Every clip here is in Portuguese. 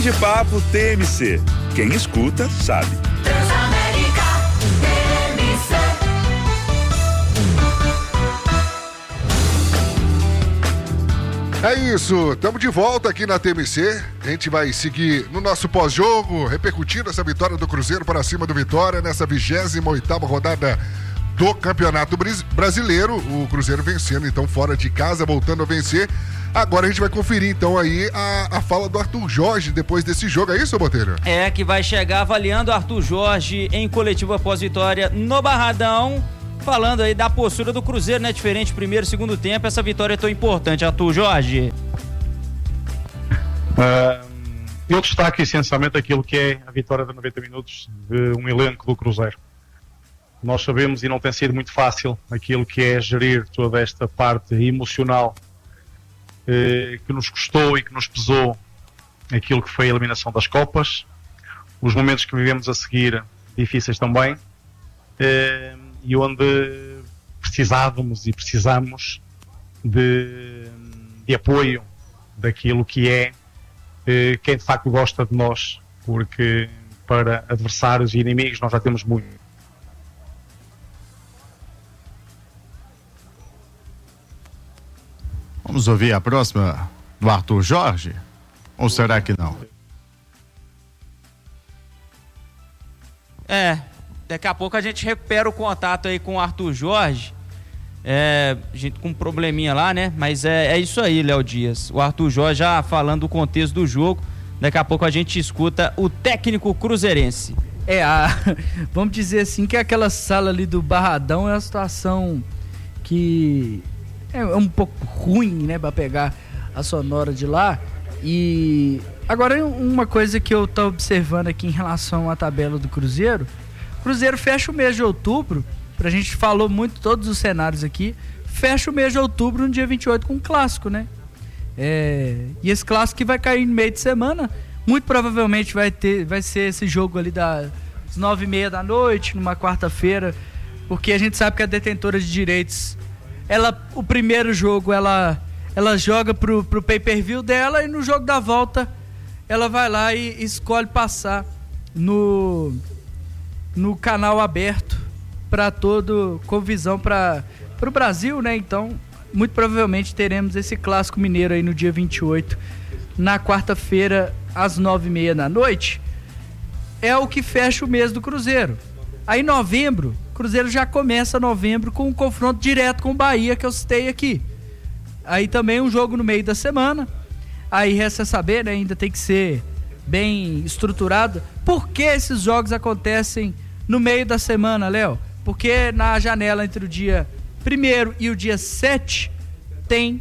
Bate-papo TMC. Quem escuta, sabe. Transamérica TMC. É isso, estamos de volta aqui na TMC. A gente vai seguir no nosso pós-jogo, repercutindo essa vitória do Cruzeiro para cima do Vitória nessa 28ª rodada do Campeonato Brasileiro. O Cruzeiro vencendo, então, fora de casa, voltando a vencer. Agora a gente vai conferir, então, aí a fala do Arthur Jorge depois desse jogo. É isso, Botelho? É, que vai chegar avaliando Arthur Jorge em coletiva pós-vitória no Barradão, falando aí da postura do Cruzeiro, né? Diferente primeiro e segundo tempo, essa vitória é tão importante, Arthur Jorge. Eu destaco essencialmente aquilo que é a vitória de 90 minutos de um elenco do Cruzeiro. Nós sabemos, e não tem sido muito fácil, aquilo que é gerir toda esta parte emocional que nos custou e que nos pesou aquilo que foi a eliminação das Copas, os momentos que vivemos a seguir difíceis também, e onde precisávamos e precisamos de apoio daquilo que é quem de facto gosta de nós, porque para adversários e inimigos nós já temos muito. Vamos ouvir a próxima do Arthur Jorge? Ou será que não? Daqui a pouco a gente recupera o contato aí com o Arthur Jorge. A gente com um probleminha lá, né? Mas é isso aí, Léo Dias. O Arthur Jorge já falando do contexto do jogo. Daqui a pouco a gente escuta o técnico cruzeirense. Vamos dizer assim que aquela sala ali do Barradão é uma situação que é um pouco ruim, né, pra pegar a sonora de lá. E agora uma coisa que eu tô observando aqui em relação à tabela do Cruzeiro. O Cruzeiro fecha o mês de outubro, a gente falou muito todos os cenários aqui, fecha o mês de outubro no dia 28 com um clássico, né? E esse clássico que vai cair no meio de semana, muito provavelmente vai ser esse jogo ali das 9h30 da noite, numa quarta-feira, porque a gente sabe que a detentora de direitos, o primeiro jogo ela joga pro pay-per-view dela, e no jogo da volta ela vai lá e escolhe passar no canal aberto com visão para o Brasil, né? Então, muito provavelmente teremos esse clássico mineiro aí no dia 28, na quarta-feira, às 9h30 da noite. É o que fecha o mês do Cruzeiro. Aí novembro, o Cruzeiro já começa novembro com um confronto direto com o Bahia, que eu citei aqui. Aí também um jogo no meio da semana. Aí resta saber, né, ainda tem que ser bem estruturado. Por que esses jogos acontecem no meio da semana, Léo? Porque na janela entre o dia 1º e o dia 7 tem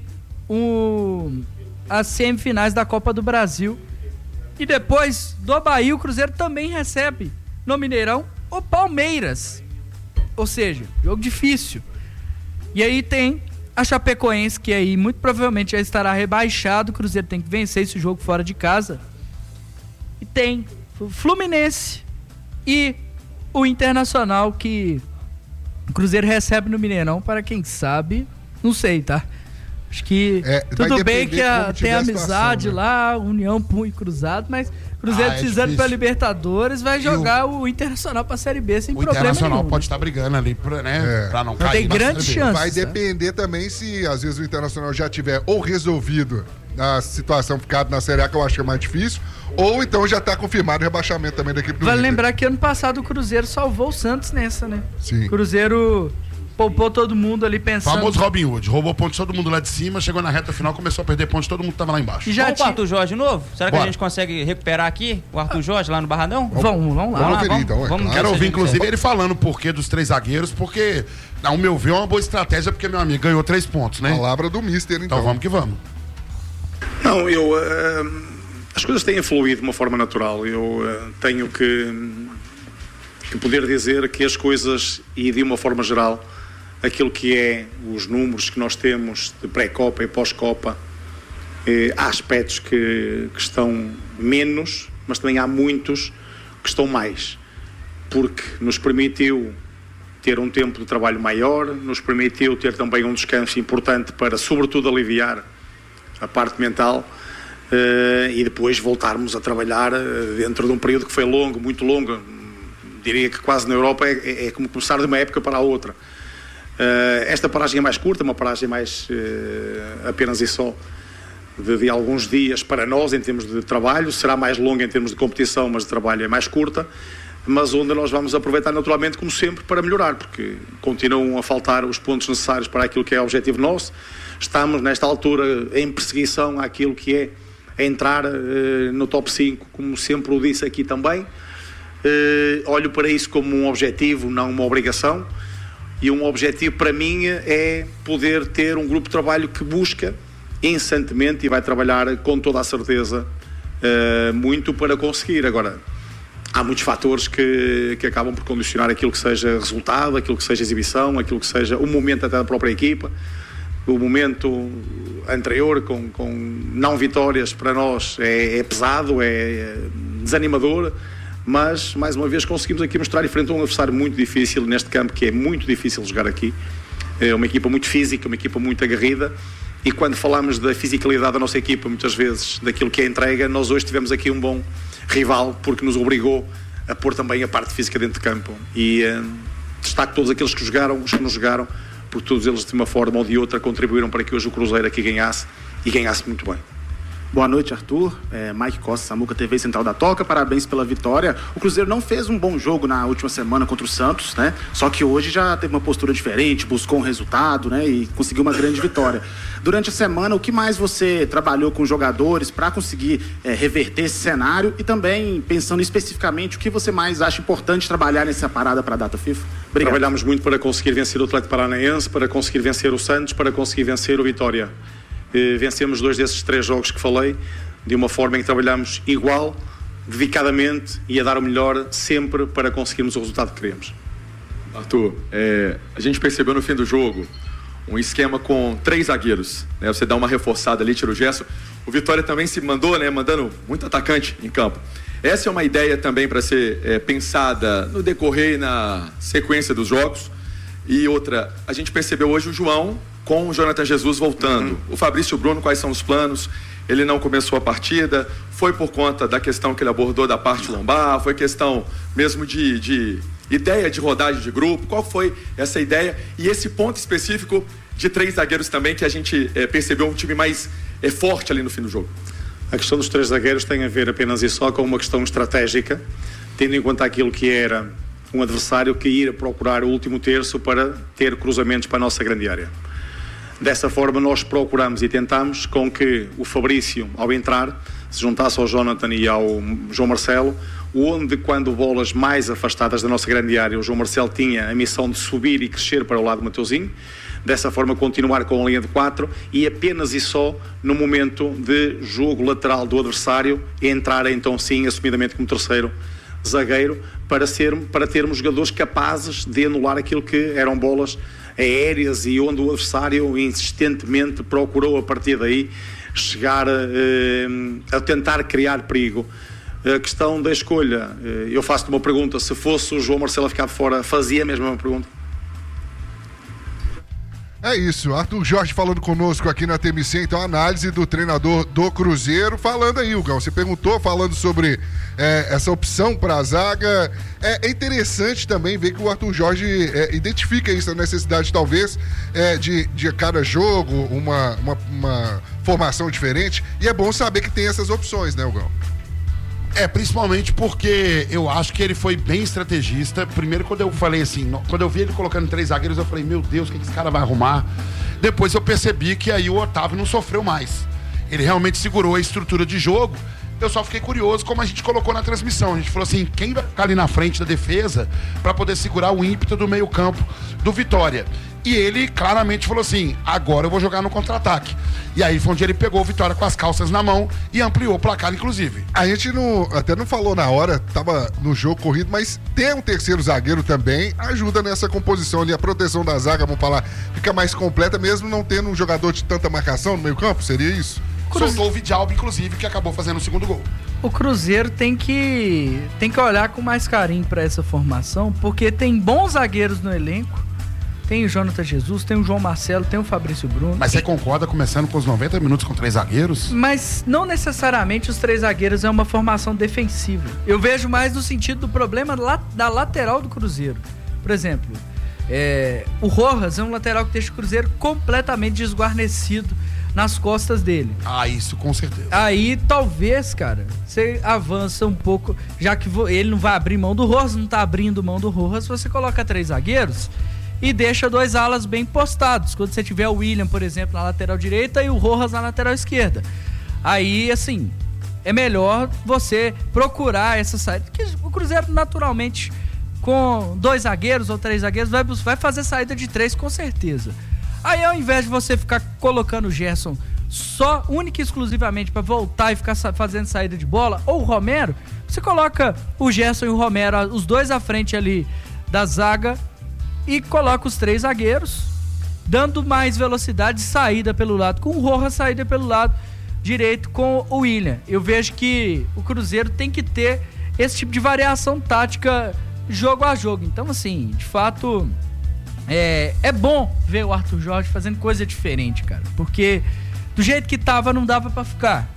as semifinais da Copa do Brasil. E depois do Bahia, o Cruzeiro também recebe no Mineirão o Palmeiras. Ou seja, jogo difícil. E aí tem a Chapecoense, que aí muito provavelmente já estará rebaixado. O Cruzeiro tem que vencer esse jogo fora de casa. E tem o Fluminense e o Internacional, que o Cruzeiro recebe no Mineirão, para quem sabe, não sei, tá? Acho que tudo bem que tem amizade, né, lá, União, Punho Cruzado, mas Cruzeiro precisando pra Libertadores vai jogar o Internacional pra Série B sem problema nenhum. O Internacional pode estar brigando ali pra não cair. Tem grande chance. Vai depender também se às vezes o Internacional já tiver ou resolvido a situação ficada na Série A, que eu acho que é mais difícil, ou então já tá confirmado o rebaixamento também da equipe do Vale Inter. lembrar que ano passado o Cruzeiro salvou o Santos nessa, né? Sim. Cruzeiro poupou todo mundo ali pensando. Famoso Robin Hood, roubou pontos de todo mundo lá de cima, chegou na reta final, começou a perder pontos de todo mundo que tava lá embaixo. E já Vamos pro Arthur Jorge de novo? Será que a gente consegue recuperar aqui o Arthur Jorge lá no Barradão? Vamos lá. Vamos conferir, então. Vamos Quero ouvir, inclusive, ele falando o porquê dos 3 zagueiros, porque, ao meu ver, é uma boa estratégia, porque meu amigo ganhou 3 pontos, né? Palavra do Mister, então. Então vamos que vamos. Não, as coisas têm fluído de uma forma natural. Eu tenho que poder dizer que as coisas, e de uma forma geral, aquilo que é os números que nós temos de pré-Copa e pós-Copa, há aspectos que estão menos, mas também há muitos que estão mais, porque nos permitiu ter um tempo de trabalho maior, nos permitiu ter também um descanso importante para, sobretudo, aliviar a parte mental, e depois voltarmos a trabalhar dentro de um período que foi longo, muito longo. Diria que quase na Europa é como começar de uma época para a outra. Esta paragem é mais curta, uma paragem mais apenas e só de alguns dias para nós em termos de trabalho, será mais longa em termos de competição, mas de trabalho é mais curta, mas onde nós vamos aproveitar naturalmente, como sempre, para melhorar, porque continuam a faltar os pontos necessários para aquilo que é o objetivo nosso. Estamos nesta altura em perseguição àquilo que é entrar no top 5, como sempre o disse aqui também. Olho para isso como um objetivo, não uma obrigação, e um objetivo para mim é poder ter um grupo de trabalho que busca incessantemente e vai trabalhar com toda a certeza muito para conseguir. Agora, há muitos fatores que acabam por condicionar aquilo que seja resultado, aquilo que seja exibição, aquilo que seja o momento até da própria equipa. O momento anterior com não vitórias para nós é pesado, é desanimador, mas mais uma vez conseguimos aqui mostrar e frente a um adversário muito difícil neste campo, que é muito difícil jogar aqui. É uma equipa muito física, uma equipa muito aguerrida, e quando falamos da fisicalidade da nossa equipa, muitas vezes daquilo que é entrega, nós hoje tivemos aqui um bom rival, porque nos obrigou a pôr também a parte física dentro de campo, e destaco todos aqueles que jogaram, os que não jogaram, porque todos eles de uma forma ou de outra contribuíram para que hoje o Cruzeiro aqui ganhasse, e ganhasse muito bem. Boa noite, Arthur. Mike Costa, Samuca TV Central da Toca. Parabéns pela vitória. O Cruzeiro não fez um bom jogo na última semana contra o Santos, né? Só que hoje já teve uma postura diferente, buscou um resultado, né? E conseguiu uma grande vitória. Durante a semana, o que mais você trabalhou com os jogadores para conseguir reverter esse cenário? E também, pensando especificamente, o que você mais acha importante trabalhar nessa parada para a data FIFA? Obrigado. Trabalhamos muito para conseguir vencer o Atlético Paranaense, para conseguir vencer o Santos, para conseguir vencer o Vitória. Vencemos 2 desses 3 jogos que falei de uma forma em que trabalhamos igual, dedicadamente e a dar o melhor sempre para conseguirmos o resultado que queremos. Arthur, a gente percebeu no fim do jogo um esquema com 3 zagueiros, né? Você dá uma reforçada ali, tira o Gerson. O Vitória também se mandou, né? Mandando muito atacante em campo. Essa é uma ideia também para ser pensada no decorrer e na sequência dos jogos. E outra, a gente percebeu hoje o João com o Jonathan Jesus voltando. O Fabrício Bruno, quais são os planos? Ele não começou a partida, foi por conta da questão que ele abordou da parte lombar, foi questão mesmo de ideia de rodagem de grupo. Qual foi essa ideia? E esse ponto específico de 3 zagueiros também, que a gente percebeu um time mais forte ali no fim do jogo. A questão dos 3 zagueiros tem a ver apenas e só com uma questão estratégica, tendo em conta aquilo que era um adversário que ia procurar o último terço para ter cruzamentos para a nossa grande área. Dessa forma nós procuramos e tentamos com que o Fabrício, ao entrar, se juntasse ao Jonathan e ao João Marcelo, onde quando bolas mais afastadas da nossa grande área, o João Marcelo tinha a missão de subir e crescer para o lado do Mateuzinho, dessa forma continuar com a linha de 4 e apenas e só no momento de jogo lateral do adversário entrar então sim assumidamente como terceiro zagueiro para termos jogadores capazes de anular aquilo que eram bolas aéreas e onde o adversário insistentemente procurou a partir daí chegar a tentar criar perigo. A questão da escolha, eu faço-te uma pergunta: se fosse o João Marcelo a ficar de fora, fazia a mesma pergunta? É isso, Arthur Jorge falando conosco aqui na TMC, então a análise do treinador do Cruzeiro, falando aí, Hugão, você perguntou, falando sobre essa opção para a zaga. É interessante também ver que o Arthur Jorge identifica isso, a necessidade talvez de cada jogo, uma formação diferente, e é bom saber que tem essas opções, né, Hugão? Principalmente porque eu acho que ele foi bem estrategista. Primeiro, quando eu falei assim, quando eu vi ele colocando 3 zagueiros, eu falei, meu Deus, o que esse cara vai arrumar? Depois eu percebi que aí o Otávio não sofreu mais. Ele realmente segurou a estrutura de jogo. Eu só fiquei curioso, como a gente colocou na transmissão. A gente falou assim, quem vai ficar ali na frente da defesa para poder segurar o ímpeto do meio-campo do Vitória? E ele claramente falou assim, agora eu vou jogar no contra-ataque. E aí foi onde ele pegou o Vitória com as calças na mão e ampliou o placar, inclusive. A gente até não falou na hora, tava no jogo corrido, mas ter um terceiro zagueiro também ajuda nessa composição ali. A proteção da zaga, vamos falar, fica mais completa, mesmo não tendo um jogador de tanta marcação no meio-campo, seria isso? Soltou o Vidalba, inclusive, que acabou fazendo o segundo gol. O Cruzeiro tem que olhar com mais carinho para essa formação, porque tem bons zagueiros no elenco, tem o Jonathan Jesus, tem o João Marcelo, tem o Fabrício Bruno. Mas você concorda começando com os 90 minutos com 3 zagueiros? Mas não necessariamente os 3 zagueiros é uma formação defensiva. Eu vejo mais no sentido do problema da lateral do Cruzeiro. Por exemplo, o Rojas é um lateral que deixa o Cruzeiro completamente desguarnecido nas costas dele. Ah, isso com certeza. Aí talvez, cara, você avança um pouco, já que ele não vai abrir mão do Rojas, não tá abrindo mão do Rojas, você coloca 3 zagueiros e deixa 2 alas bem postados. Quando você tiver o William, por exemplo, na lateral direita e o Rojas na lateral esquerda. Aí, assim, é melhor você procurar essa saída. Porque o Cruzeiro, naturalmente, com 2 zagueiros ou 3 zagueiros, vai fazer saída de 3 com certeza. Aí, ao invés de você ficar colocando o Gerson só, única e exclusivamente para voltar e ficar fazendo saída de bola, ou o Romero, você coloca o Gerson e o Romero, os 2 à frente ali da zaga, e coloca os 3 zagueiros, dando mais velocidade, saída pelo lado com o Rojas, saída pelo lado direito com o William. Eu vejo que o Cruzeiro tem que ter esse tipo de variação tática jogo a jogo. Então, assim, de fato, é bom ver o Arthur Jorge fazendo coisa diferente, cara. Porque do jeito que tava, não dava pra ficar.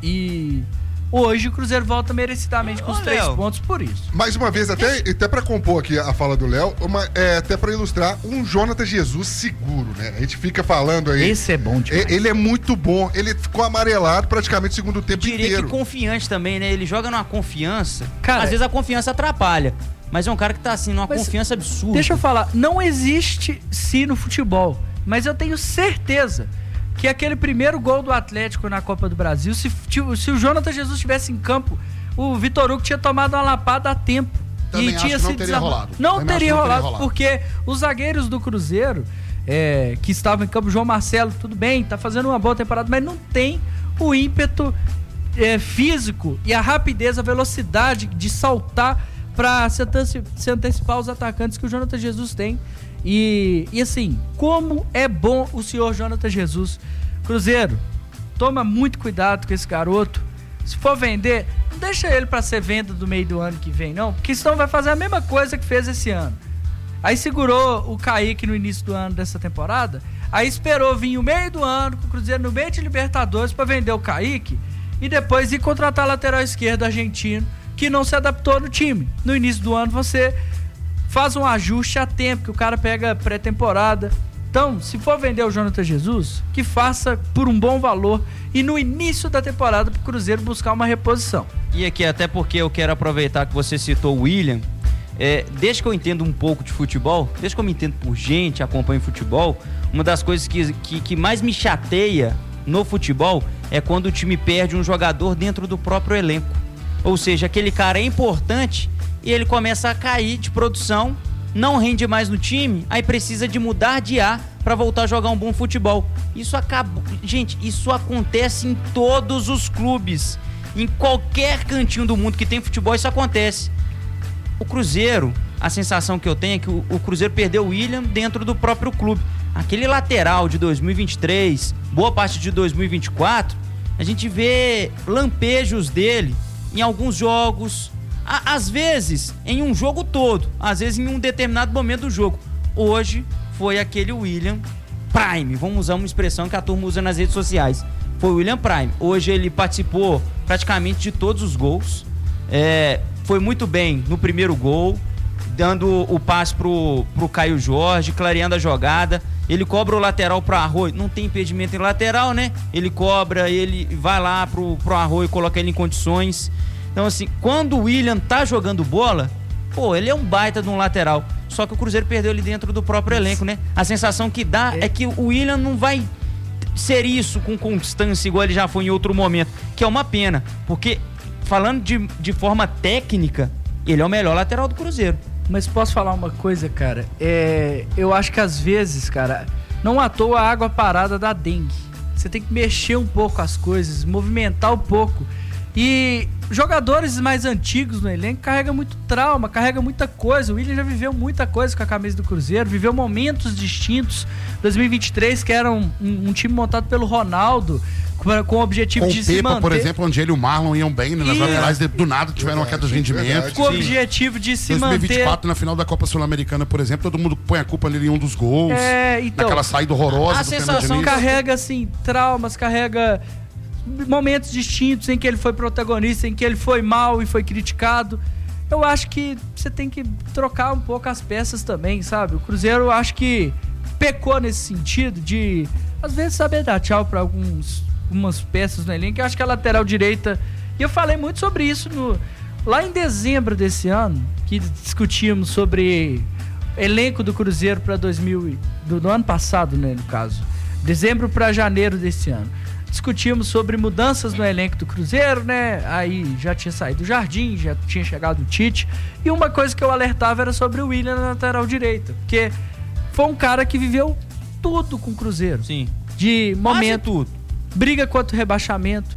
E hoje o Cruzeiro volta merecidamente com os 3 pontos por isso. Mais uma vez, até pra compor aqui a fala do Léo, até pra ilustrar, um Jonathan Jesus seguro, né? A gente fica falando aí. Esse é bom demais. Ele é muito bom. Ele ficou amarelado praticamente o segundo tempo inteiro. inteiro. Que confiante também, né? Ele joga numa confiança. Cara, às vezes a confiança atrapalha. Mas é um cara que tá assim, numa confiança absurda. Deixa eu falar, não existe si no futebol, mas eu tenho certeza que aquele primeiro gol do Atlético na Copa do Brasil, se o Jonathan Jesus estivesse em campo, o Vitor Hugo tinha tomado uma lapada a tempo. Também e tinha não teria rolado. Não teria rolado, porque os zagueiros do Cruzeiro, que estavam em campo, João Marcelo, tudo bem, tá fazendo uma boa temporada, mas não tem o ímpeto físico e a rapidez, a velocidade de saltar para se antecipar aos atacantes que o Jonathan Jesus tem. E assim, como é bom o senhor Jonathan Jesus. Cruzeiro, toma muito cuidado com esse garoto. Se for vender, não deixa ele para ser venda do meio do ano que vem, não, porque senão vai fazer a mesma coisa que fez esse ano. Aí segurou o Kaique no início do ano dessa temporada, aí esperou vir o meio do ano, com o Cruzeiro no meio de Libertadores, para vender o Kaique e depois ir contratar lateral esquerdo argentino, que não se adaptou no time. No início do ano você faz um ajuste a tempo, que o cara pega pré-temporada. Então, se for vender o Jonathan Jesus, que faça por um bom valor e no início da temporada pro Cruzeiro buscar uma reposição. E aqui, até porque eu quero aproveitar que você citou o William, desde que eu entendo um pouco de futebol, desde que eu me entendo por gente, acompanho futebol, uma das coisas que mais me chateia no futebol é quando o time perde um jogador dentro do próprio elenco. Ou seja, aquele cara é importante e ele começa a cair de produção, não rende mais no time, aí precisa de mudar de ar para voltar a jogar um bom futebol. Isso acabou. Gente, isso acontece em todos os clubes. Em qualquer cantinho do mundo que tem futebol, isso acontece. O Cruzeiro, a sensação que eu tenho é que o Cruzeiro perdeu o William dentro do próprio clube. Aquele lateral de 2023, boa parte de 2024, a gente vê lampejos dele em alguns jogos, às vezes em um jogo todo, às vezes em um determinado momento do jogo. Hoje foi aquele William Prime, vamos usar uma expressão que a turma usa nas redes sociais, foi o William Prime. Hoje ele participou praticamente de todos os gols, foi muito bem no primeiro gol, dando o passe pro Caio Jorge, clareando a jogada. Ele cobra o lateral pro Arroio, não tem impedimento em lateral, né? Ele cobra, ele vai lá pro Arroio, coloca ele em condições. Então, assim, quando o William tá jogando bola, ele é um baita de um lateral. Só que o Cruzeiro perdeu ele dentro do próprio elenco, né? A sensação que dá é que o William não vai ser isso com constância igual ele já foi em outro momento, que é uma pena, porque falando de forma técnica, ele é o melhor lateral do Cruzeiro. Mas posso falar uma coisa, cara? Eu acho que às vezes, cara, não à toa a água parada da dengue. Você tem que mexer um pouco as coisas, movimentar um pouco. E jogadores mais antigos no elenco carregam muito trauma, carregam muita coisa. O William já viveu muita coisa com a camisa do Cruzeiro, viveu momentos distintos. 2023, que era um time montado pelo Ronaldo, com o objetivo Com de o se Pepa, manter. por exemplo, onde ele e o Marlon iam bem, né? Nas laterais, do nada tiveram uma queda de rendimento. Com o objetivo de se 2024, na final da Copa Sul-Americana, por exemplo, todo mundo põe a culpa nele em um dos gols. Então, naquela saída horrorosa a do sensação carrega, assim, traumas, carrega momentos distintos em que ele foi protagonista, em que ele foi mal e foi criticado. Eu acho que você tem que trocar um pouco as peças também, sabe? O Cruzeiro, eu acho que pecou nesse sentido de, às vezes, saber dar tchau pra algumas peças no elenco. Eu acho que a lateral direita, e eu falei muito sobre isso lá em dezembro desse ano, que discutíamos sobre elenco do Cruzeiro para do ano passado, né, no caso. Dezembro para janeiro desse ano. Discutimos sobre mudanças no elenco do Cruzeiro, né? Aí já tinha saído o Jardim, já tinha chegado o Tite. E uma coisa que eu alertava era sobre o William na lateral direita. Porque foi um cara que viveu tudo com o Cruzeiro. Sim. De momento. Tudo. Briga contra o rebaixamento.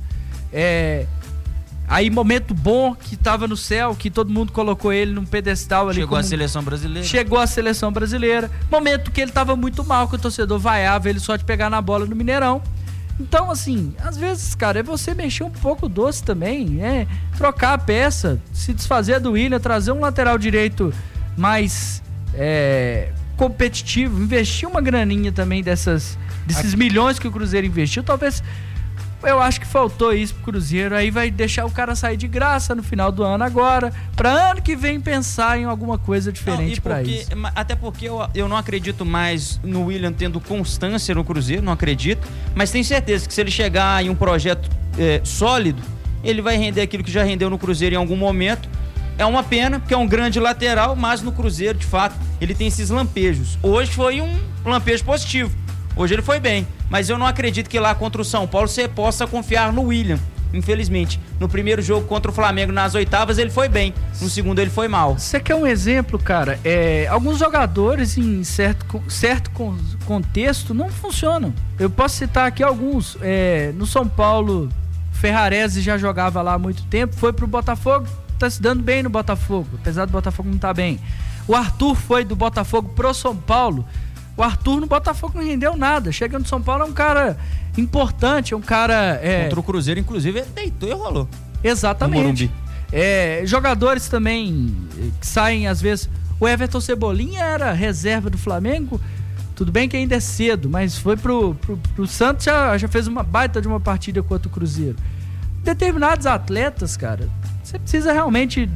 Aí momento bom, que tava no céu, que todo mundo colocou ele num pedestal ali. Chegou a seleção brasileira. Chegou a seleção brasileira. Momento que ele tava muito mal, que o torcedor vaiava ele só de pegar na bola no Mineirão. Então, assim, às vezes, cara, é você mexer um pouco o doce também, trocar a peça, se desfazer do William, trazer um lateral direito mais competitivo, investir uma graninha também desses milhões que o Cruzeiro investiu. Talvez, eu acho que faltou isso pro Cruzeiro, aí vai deixar o cara sair de graça no final do ano agora, pra ano que vem pensar em alguma coisa diferente pra isso. Até porque eu não acredito mais no William tendo constância no Cruzeiro, não acredito, mas tenho certeza que se ele chegar em um projeto sólido, ele vai render aquilo que já rendeu no Cruzeiro em algum momento. É uma pena, porque é um grande lateral, mas no Cruzeiro, de fato, ele tem esses lampejos. Hoje foi um lampejo positivo. Hoje ele foi bem, mas eu não acredito que lá contra o São Paulo você possa confiar no William, infelizmente. No primeiro jogo contra o Flamengo, nas oitavas, ele foi bem. No segundo, ele foi mal. Você quer um exemplo, cara? Alguns jogadores em certo contexto não funcionam. Eu posso citar aqui alguns. No São Paulo, Ferrarese já jogava lá há muito tempo, foi pro Botafogo, tá se dando bem no Botafogo, apesar do Botafogo não tá bem. O Arthur foi do Botafogo pro São Paulo. O Arthur no Botafogo não rendeu nada. Chegando no São Paulo é um cara importante, é um cara... Contra o Cruzeiro, inclusive, ele deitou e rolou. Exatamente. Jogadores também que saem, às vezes... O Everton Cebolinha era reserva do Flamengo. Tudo bem que ainda é cedo, mas foi pro Santos, já fez uma baita de uma partida contra o Cruzeiro. Determinados atletas, cara, você precisa realmente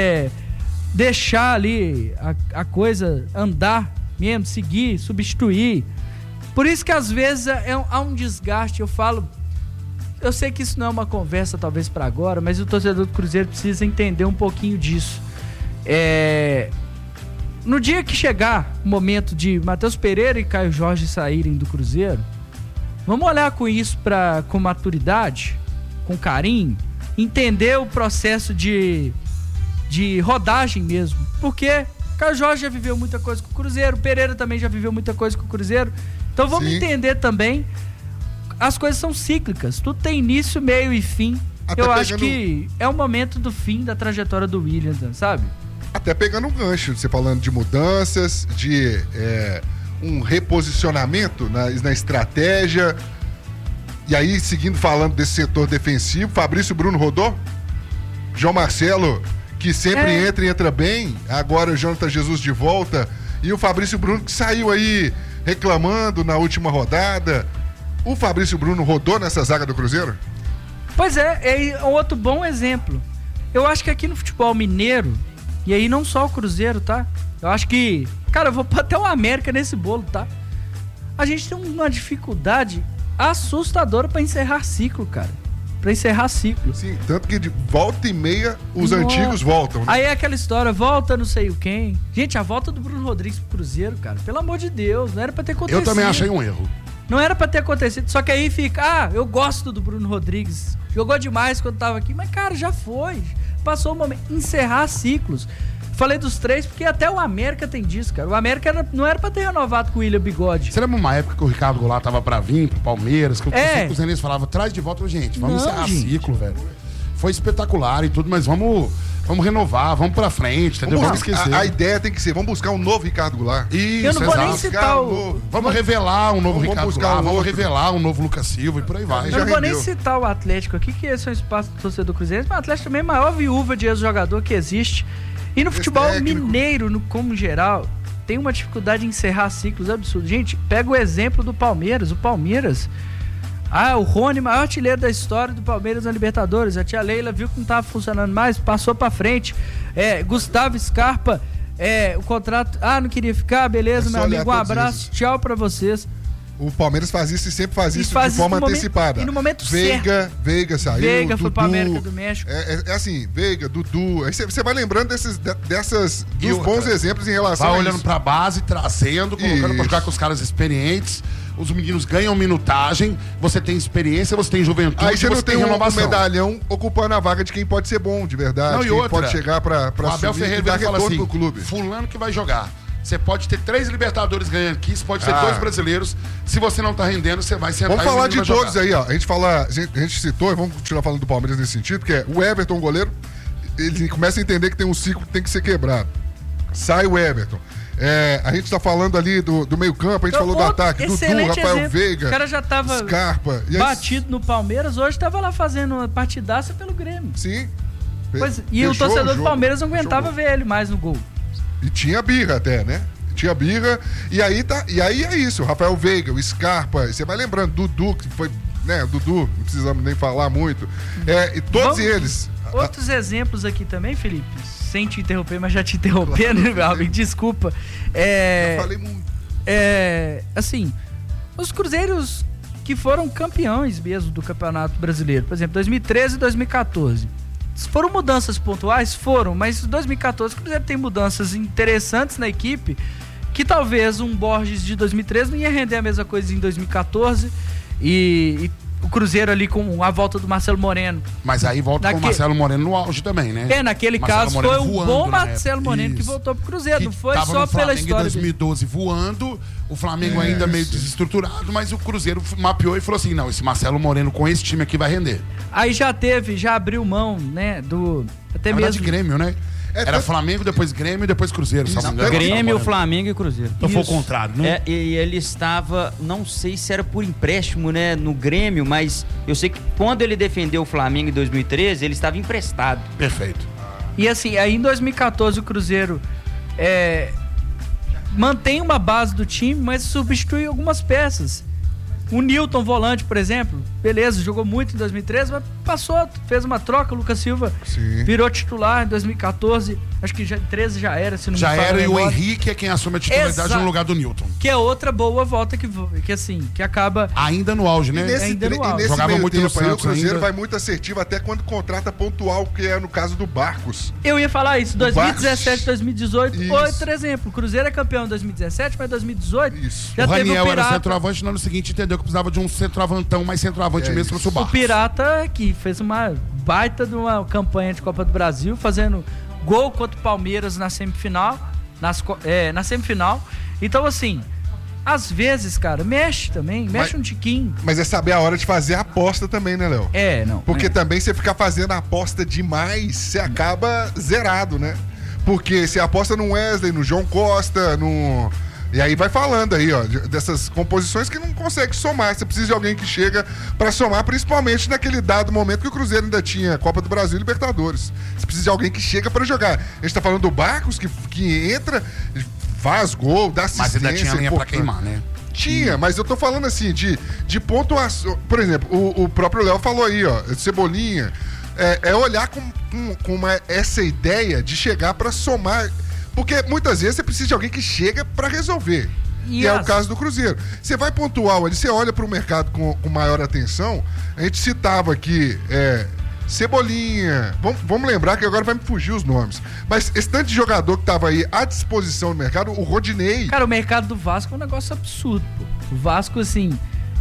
deixar ali a coisa andar mesmo, seguir, substituir. Por isso que às vezes há um desgaste. Eu sei que isso não é uma conversa talvez para agora, mas o torcedor do Cruzeiro precisa entender um pouquinho disso. No dia que chegar o momento de Matheus Pereira e Caio Jorge saírem do Cruzeiro, vamos olhar com isso com maturidade, com carinho, entender o processo de rodagem mesmo, porque Caio Jorge já viveu muita coisa com o Cruzeiro, o Pereira também já viveu muita coisa com o Cruzeiro. Então vamos entender também, as coisas são cíclicas, tudo tem início, meio e fim. Eu acho que é o momento do fim da trajetória do Williams, sabe? Até pegando um gancho, você falando de mudanças, de um reposicionamento na estratégia. E aí, seguindo falando desse setor defensivo, Fabrício Bruno rodou? João Marcelo, que sempre entra bem, agora o Jonathan Jesus de volta, e o Fabrício Bruno que saiu aí reclamando na última rodada. O Fabrício Bruno rodou nessa zaga do Cruzeiro? Pois é um outro bom exemplo. Eu acho que aqui no futebol mineiro, e aí não só o Cruzeiro, tá? Eu acho que, cara, eu vou pôr até o América nesse bolo, tá? A gente tem uma dificuldade assustadora pra encerrar ciclo, cara. Pra encerrar ciclo. Sim, tanto que de volta e meia os antigos voltam, né? Aí é aquela história, volta não sei o quem. Gente, a volta do Bruno Rodrigues pro Cruzeiro, cara, pelo amor de Deus, não era pra ter acontecido. Eu também achei um erro. Não era pra ter acontecido, só que aí fica, eu gosto do Bruno Rodrigues, jogou demais quando tava aqui, mas cara, já foi, passou o momento, encerrar ciclos. Falei dos três porque até o América tem disso, cara. O América não era pra ter renovado com o William Bigode. Você lembra uma época que o Ricardo Goulart tava pra vir pro Palmeiras, que os Enes falavam, traz de volta, gente, vamos encerrar ciclo, velho. Foi espetacular e tudo, mas vamos Vamos renovar, vamos pra frente, entendeu? Vamos esquecer. A ideia tem que ser, vamos buscar um novo Ricardo Goulart. Isso, eu não vou nem citar Vamos revelar um novo Ricardo Goulart, vamos revelar um novo Lucas Silva e por aí vai. Eu não vou nem citar o Atlético aqui, que esse é um espaço do torcedor cruzeirense, mas o Atlético também é a maior viúva de ex-jogador que existe. E no futebol mineiro, como geral, tem uma dificuldade em encerrar ciclos absurdos. Gente, pega o exemplo do Palmeiras. O Palmeiras... o Rony, maior artilheiro da história do Palmeiras na Libertadores. A tia Leila viu que não estava funcionando mais, passou pra frente. Gustavo Scarpa, o contrato... não queria ficar, beleza, meu amigo, um abraço, tchau pra vocês. O Palmeiras faz isso e sempre faz isso de forma antecipada. E no momento certo. Veiga saiu, Veiga foi pra América do México. É assim, Veiga, Dudu. Aí você vai lembrando dos bons exemplos em relação a isso. Vai olhando pra base, trazendo, colocando pra jogar com os caras experientes. Os meninos ganham minutagem, você tem experiência, você tem juventude, aí você não tem renovação. Um medalhão ocupando a vaga de quem pode ser bom, de verdade. Não, e outra, pode chegar pra o Abel Ferreira fala assim, pro clube. fulano que vai jogar. Você pode ter 3 Libertadores ganhando aqui, você pode ter 2 brasileiros. Se você não tá rendendo, você vai sentar. Vamos falar de todos aí, ó. A gente citou, e vamos continuar falando do Palmeiras nesse sentido, que é o Everton, goleiro, ele começa a entender que tem um ciclo que tem que ser quebrado. Sai o Everton. A gente tá falando ali do meio campo, a gente falou do ataque, Dudu, Rafael exemplo. Veiga, o cara já tava Scarpa, batido no Palmeiras, hoje tava lá fazendo uma partidaça pelo Grêmio. Sim. E o torcedor do Palmeiras não aguentava ver ele mais no gol. E tinha birra até, né? Tinha birra. E aí é isso. O Rafael Veiga, o Scarpa. Você vai lembrando, Dudu, que foi. Né? Dudu, não precisamos nem falar muito. E todos eles. Outros exemplos aqui também, Felipe. Sem te interromper, mas já te interrompendo, claro, meu amigo. Desculpa. Eu falei muito. Assim, os cruzeiros que foram campeões mesmo do Campeonato Brasileiro. Por exemplo, 2013 e 2014. Foram mudanças pontuais? Foram, mas em 2014 o Cruzeiro tem mudanças interessantes na equipe, que talvez um Borges de 2013 não ia render a mesma coisa em 2014, e o Cruzeiro ali com a volta do Marcelo Moreno. Mas aí volta com o Marcelo Moreno no auge também, né? Naquele caso foi um bom Marcelo Moreno que voltou pro Cruzeiro, não foi só pela história em 2012 voando, o Flamengo ainda meio desestruturado, mas o Cruzeiro mapeou e falou assim, não, esse Marcelo Moreno com esse time aqui vai render. Aí já abriu mão, né, até mesmo de Grêmio, né? Era Flamengo, depois Grêmio e depois Cruzeiro. Grêmio, Flamengo e Cruzeiro. Então foi o contrário, né? E ele estava, não sei se era por empréstimo, né, no Grêmio, mas eu sei que quando ele defendeu o Flamengo em 2013, ele estava emprestado. Perfeito. E assim, aí em 2014 o Cruzeiro mantém uma base do time, mas substitui algumas peças. O Newton, volante, por exemplo, beleza, jogou muito em 2013, mas passou, fez uma troca, o Lucas Silva virou titular em 2014, acho que em 13 já era, se não me engano. Já era, e o Henrique é quem assume a titularidade no lugar do Newton. Que é outra boa volta que acaba... Ainda no auge, né? Ainda no auge. Jogava muito no Santos, o Cruzeiro vai muito assertivo até quando contrata pontual, que é no caso do Barcos. Eu ia falar isso, 2017, 2018, outro exemplo. O Cruzeiro é campeão em 2017, mas em 2018 já o teve Raniel o Pirata. Era centroavante, no ano seguinte entendeu que precisava de um centroavantão, mais centroavante mesmo para o Barcos. O Pirata, que fez uma baita de uma campanha de Copa do Brasil, fazendo gol contra o Palmeiras na semifinal. Na semifinal. Então, assim, às vezes, cara, mexe um tiquinho. Mas é saber a hora de fazer a aposta também, né, Léo? Não. Porque também você ficar fazendo a aposta demais, você acaba zerado, né? Porque você aposta no Wesley, no João Costa, no... E aí vai falando aí, ó, dessas composições que não consegue somar. Você precisa de alguém que chega pra somar, principalmente naquele dado momento que o Cruzeiro ainda tinha Copa do Brasil e Libertadores. Você precisa de alguém que chega pra jogar. A gente tá falando do Barcos, que entra, faz gol, dá assistência. Mas ainda tinha linha pra queimar, né? Tinha, mas eu tô falando assim, de pontuação. Por exemplo, o próprio Léo falou aí, ó, Cebolinha. Olhar com essa ideia de chegar pra somar. Porque muitas vezes você precisa de alguém que chega pra resolver. E é o caso do Cruzeiro. Você vai pontual ali, você olha pro mercado com maior atenção. A gente citava aqui Cebolinha. Vamos lembrar que agora vai me fugir os nomes. Mas esse tanto de jogador que tava aí à disposição do mercado, o Rodinei. Cara, o mercado do Vasco é um negócio absurdo, pô. O Vasco, assim.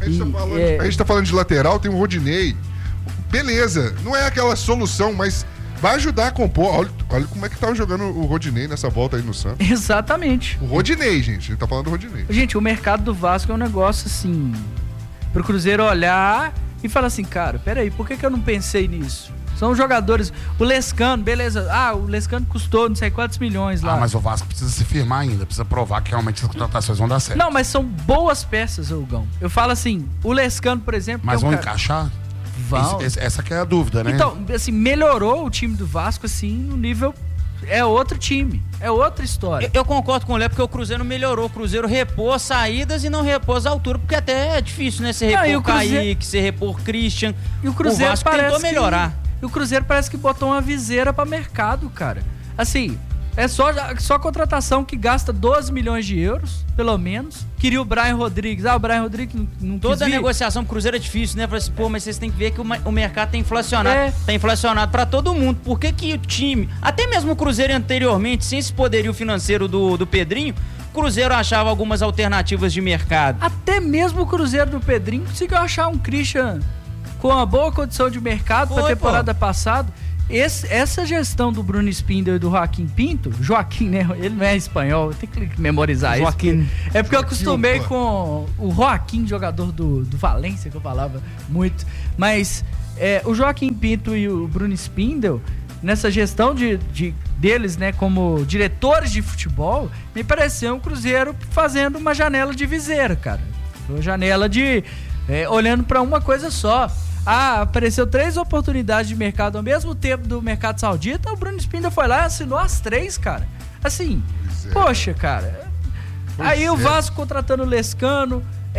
A gente tá falando de lateral, tem o Rodinei. Beleza, não é aquela solução, mas vai ajudar a compor. Olha como é que tá jogando o Rodinei nessa volta aí no Santos. Exatamente. O Rodinei, gente. A gente tá falando do Rodinei. Gente, o mercado do Vasco é um negócio assim, pro Cruzeiro olhar e falar assim, cara, peraí, por que eu não pensei nisso? São jogadores. O Lescano, beleza. O Lescano custou não sei quantos milhões lá. Mas o Vasco precisa se firmar ainda, precisa provar que realmente as contratações vão dar certo. Não, mas são boas peças, Hugão. Eu falo assim, o Lescano, por exemplo... Mas vão encaixar? Vão. Essa que é a dúvida, né? Então, assim, melhorou o time do Vasco, assim, no nível... É outro time, é outra história. Eu concordo com o Léo, porque o Cruzeiro melhorou. O Cruzeiro repôs saídas e não repôs a altura, porque até é difícil, né? Você repor Kaique, você repor Christian. E o Cruzeiro Vasco tentou melhorar. E o Cruzeiro parece que botou uma viseira pra mercado, cara. Assim, é só contratação que gasta 12 milhões de euros, pelo menos. Queria o Brian Rodrigues. O Brian Rodrigues não Toda negociação pro Cruzeiro é difícil, né? Falei assim, mas vocês têm que ver que o mercado tá inflacionado. Tá inflacionado pra todo mundo. Por que o time, até mesmo o Cruzeiro anteriormente, sem esse poderio financeiro do Pedrinho, o Cruzeiro achava algumas alternativas de mercado. Até mesmo o Cruzeiro do Pedrinho conseguiu achar um Christian com uma boa condição de mercado pra temporada passada. Essa gestão do Bruno Spindel e do Joaquim Pinto, Joaquim, né? Ele não é espanhol, tem que memorizar Joaquim. isso. É porque eu acostumei com o Joaquim, jogador do Valência, que eu falava muito. Mas o Joaquim Pinto e o Bruno Spindel, nessa gestão deles, né, como diretores de futebol, me pareceu um Cruzeiro fazendo uma janela de viseira, cara. Uma janela de... olhando pra uma coisa só. Apareceu 3 oportunidades de mercado ao mesmo tempo do mercado saudita, o Bruno Spindel foi lá e assinou as 3, cara. Assim, poxa, cara. Aí o Vasco contratando o Lescano,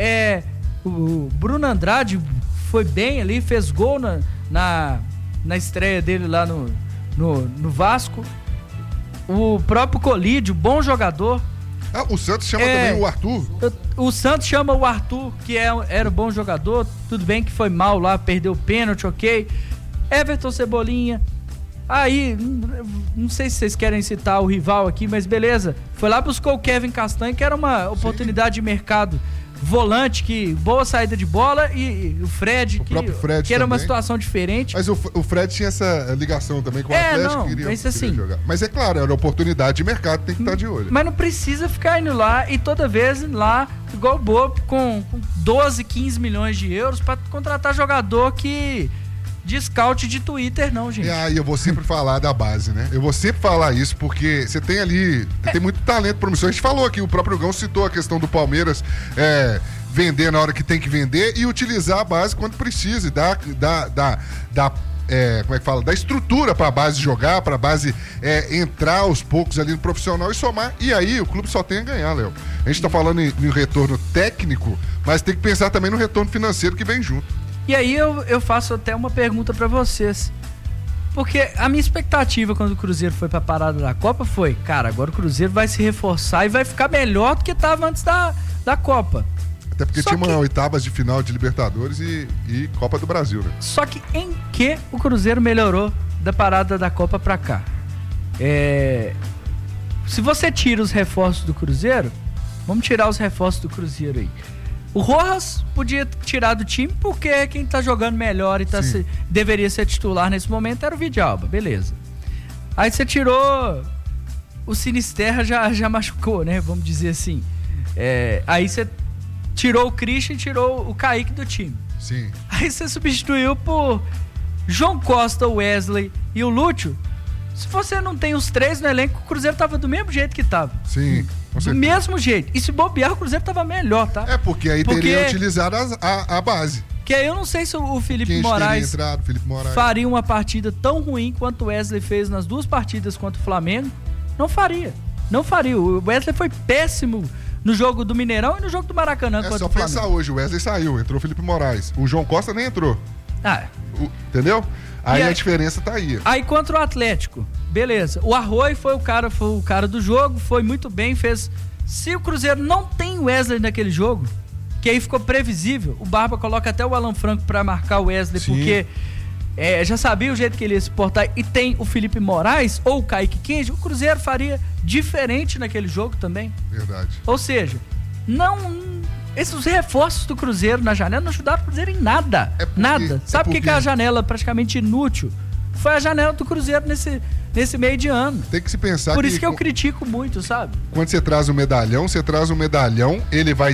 o Bruno Andrade foi bem ali, fez gol na estreia dele lá no Vasco. O próprio Colídio, bom jogador. O Santos chama também o Arthur. O Santos chama o Arthur, que era um bom jogador. Tudo bem que foi mal lá, perdeu o pênalti, ok. Everton Cebolinha. Aí, não sei se vocês querem citar o rival aqui, mas beleza. Foi lá, buscou o Kevin Castanho, que era uma oportunidade de mercado. Volante, que boa saída de bola, e o Fred, que era uma situação diferente. Mas o Fred tinha essa ligação também com o Atlético, queria jogar. Mas é claro, era oportunidade de mercado, tem que estar de olho. Mas não precisa ficar indo lá e toda vez lá, igual o Bob, com 12, 15 milhões de euros pra contratar jogador de scout de Twitter, não, gente. E aí eu vou sempre falar da base, né? Eu vou sempre falar isso, porque você tem ali, tem muito talento promissor. A gente falou aqui, o próprio Gão citou a questão do Palmeiras vender na hora que tem que vender e utilizar a base quando precisa, como é que fala? Da estrutura pra base jogar, pra base entrar aos poucos ali no profissional e somar. E aí o clube só tem a ganhar, Léo. A gente tá falando em retorno técnico, mas tem que pensar também no retorno financeiro que vem junto. E aí eu faço até uma pergunta pra vocês. Porque a minha expectativa quando o Cruzeiro foi pra parada da Copa foi, cara, agora o Cruzeiro vai se reforçar e vai ficar melhor do que tava antes da Copa. Até porque tinha uma oitavas de final de Libertadores e Copa do Brasil, né? Só que em que o Cruzeiro melhorou da parada da Copa pra cá? Se você tira os reforços do Cruzeiro, vamos tirar os reforços do Cruzeiro aí. O Rojas podia tirar do time porque quem tá jogando melhor e deveria ser titular nesse momento era o Vidalba, beleza. Aí você tirou o Sinisterra, já machucou, né? Vamos dizer assim. Aí você tirou o Christian e tirou o Kaique do time. Sim. Aí você substituiu por João Costa, o Wesley e o Lúcio. Se você não tem os 3 no elenco, o Cruzeiro tava do mesmo jeito que tava. Sim. Do mesmo jeito. E se bobear, o Cruzeiro tava melhor, tá? Porque aí teria utilizado a base. Que aí eu não sei se o Felipe Moraes faria uma partida tão ruim quanto o Wesley fez nas 2 partidas contra o Flamengo. Não faria. Não faria. O Wesley foi péssimo no jogo do Mineirão e no jogo do Maracanã contra o Flamengo. É só pensar hoje, o Wesley saiu, entrou o Felipe Moraes. O João Costa nem entrou. Entendeu? Aí a diferença tá aí. Aí contra o Atlético, beleza. O Arroio foi o cara do jogo, foi muito bem, fez... Se o Cruzeiro não tem Wesley naquele jogo, que aí ficou previsível, o Barba coloca até o Alan Franco pra marcar o Wesley, porque já sabia o jeito que ele ia se portar, e tem o Felipe Moraes ou o Kaique Kenji, o Cruzeiro faria diferente naquele jogo também. Verdade. Ou seja, esses reforços do Cruzeiro na janela não ajudaram o Cruzeiro em nada. Nada. Sabe por que a janela praticamente inútil? Foi a janela do Cruzeiro nesse meio de ano. Tem que se pensar Por isso que eu critico muito, sabe? Quando você traz um medalhão, ele vai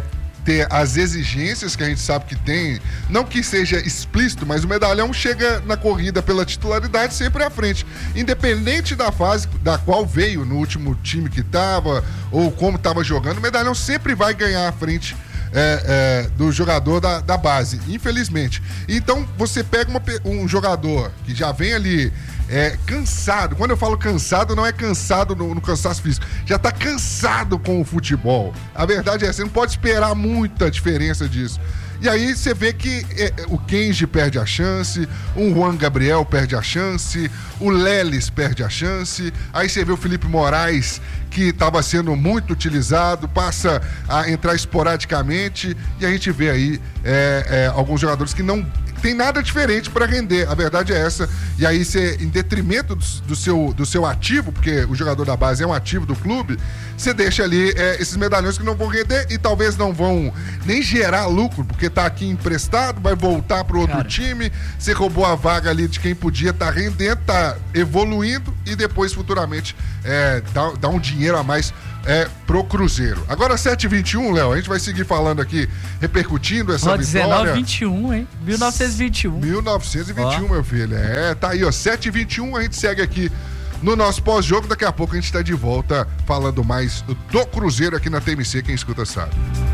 ter as exigências que a gente sabe que tem, não que seja explícito, mas o Medalhão chega na corrida pela titularidade sempre à frente, independente da fase da qual veio no último time que estava ou como estava jogando, o Medalhão sempre vai ganhar à frente do jogador da base, infelizmente. Então você pega um jogador que já vem ali cansado. Quando eu falo cansado, não é cansado no cansaço físico, já tá cansado com o futebol. A verdade é essa, você não pode esperar muita diferença disso. E aí você vê que o Kenji perde a chance, o Juan Gabriel perde a chance, o Lelis perde a chance, aí você vê o Felipe Moraes, que estava sendo muito utilizado, passa a entrar esporadicamente, e a gente vê aí alguns jogadores que não tem nada diferente para render, a verdade é essa. E aí você, em detrimento do seu ativo, porque o jogador da base é um ativo do clube, você deixa ali esses medalhões que não vão render e talvez não vão nem gerar lucro, porque tá aqui emprestado, vai voltar pro outro time, você roubou a vaga ali de quem podia estar rendendo, tá evoluindo e depois futuramente dá um dinheiro a mais pro Cruzeiro. Agora 7h21, Léo, a gente vai seguir falando aqui, repercutindo essa vitória. 1921, hein? 1921. 1921, meu filho. Tá aí, ó, 7h21, a gente segue aqui no nosso pós-jogo. Daqui a pouco a gente tá de volta falando mais do Cruzeiro aqui na TMC, quem escuta sabe.